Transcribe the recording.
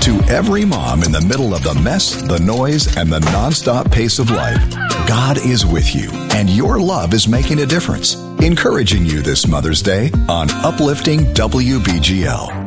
To every mom in the middle of the mess, the noise, and the nonstop pace of life, God is with you, and your love is making a difference. Encouraging you this Mother's Day on Uplifting WBGL.